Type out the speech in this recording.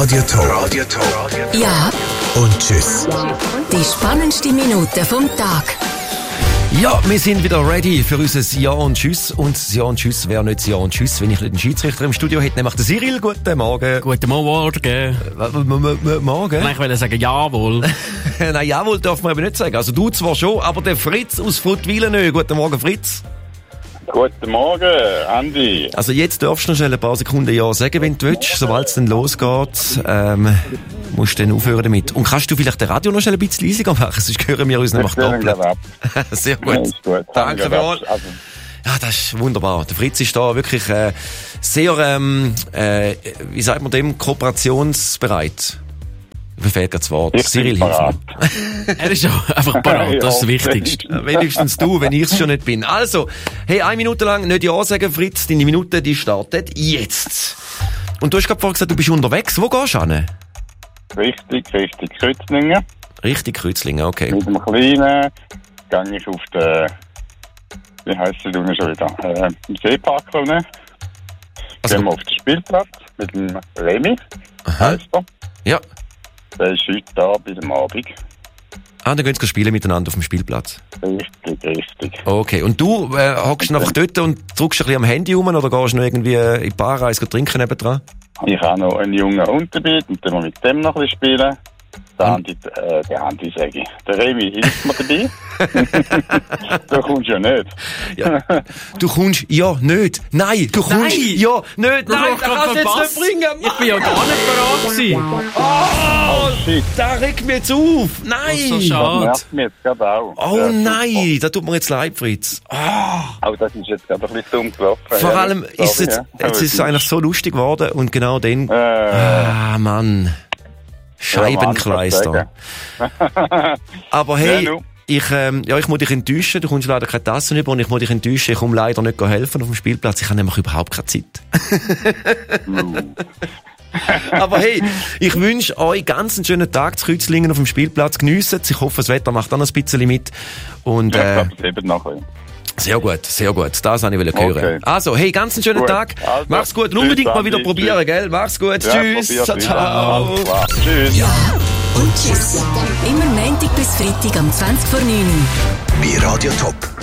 Radio Top. Ja Und tschüss. Die spannendste Minute vom Tag. Ja, wir sind wieder ready für unser Ja und Tschüss. Und das Ja und Tschüss wäre nicht das Ja und Tschüss, wenn ich nicht einen Schiedsrichter im Studio hätte, nämlich den Cyril. Guten Morgen. Guten Morgen. Morgen? Nein, ich wollte sagen, jawohl. Nein, jawohl darf man eben nicht sagen. Also du zwar schon, aber der Fritz aus Fruttwilenö. Guten Morgen, Fritz. Guten Morgen, Andi. Also jetzt darfst du noch schnell ein paar Sekunden Ja sagen, wenn du willst. Sobald es dann losgeht, musst du dann aufhören damit. Und kannst du vielleicht den Radio noch schnell ein bisschen leisiger machen? Sonst hören wir uns nämlich doppelt. Sehr gut. Ist gut. Danke für alles. Ja, das ist wunderbar. Der Fritz ist da wirklich sehr, wie sagt man dem, kooperationsbereit. Mir fehlt gerade das Wort. Cyril, hilf mir. Er ist ja einfach parat, das ist das Wichtigste. Wenigstens du, wenn ich es schon nicht bin. Also, hey, 1 Minute lang nicht Ja sagen, Fritz. Deine Minute, die startet jetzt. Und du hast gerade vorhin gesagt, du bist unterwegs. Wo gehst du hin? Richtig Kreuzlingen. Richtig Kreuzlingen, okay. Mit dem Kleinen gehe ich auf den, wie heisst die schon wieder, im Seepark. Also, gehen wir auf den Spielplatz mit dem Remi. Heisst er. Ja. Der ist heute da bei dem Abend. Dann gehen sie spielen miteinander auf dem Spielplatz. Richtig. Okay, und du hockst einfach dort und drückst ein bisschen am Handy rum oder gehst du noch irgendwie in die Bar eins trinken nebendran? Ich habe noch einen jungen Hund dabei und dann wir mit dem noch ein bisschen spielen. Der Andi sage ich. Der Remi hilft mir dabei. Du kommst ja nicht. Ja. Du kommst ja nicht. Nein, du kommst Nein. ja nicht. Nein, das kannst du jetzt nicht bringen. Ich bin ja gar nicht bereit gewesen. Oh, shit. da regt mir jetzt auf. Nein. Das ist so Das schade. nervt mich jetzt gerade auch. Oh Ja, nein, das tut mir jetzt leid, Fritz. Aber das ist jetzt gerade ein bisschen dumm gelaufen. Vor Ja, allem ist sorry, jetzt, ja. jetzt ist es eigentlich so lustig geworden und genau dann. Mann. Scheibenkleister. Aber hey, Ja, ich muss dich enttäuschen. Du kommst leider keine Tassen über und ich muss dich enttäuschen. Ich komme leider nicht helfen auf dem Spielplatz. Ich habe nämlich überhaupt keine Zeit. Aber hey, ich wünsche euch ganz einen schönen Tag zu Kreuzlingen auf dem Spielplatz. Geniessen es. Ich hoffe, das Wetter macht auch noch ein bisschen mit. Und, Ja, ich glaube, es eben nachher. sehr gut, sehr gut. Das wollte ich hören. Okay. Also, hey, ganz einen schönen Gut. Tag. Also, Mach's gut. Und tschüss, unbedingt mal Andi. wieder probieren, Tschüss. gell? Mach's gut. Ja, Tschüss. probier's Ciao. wieder. Klar. Tschüss. Ja und Tschüss. Immer Montag bis Freitag am 20 vor 9 Uhr. Bei Radio Top.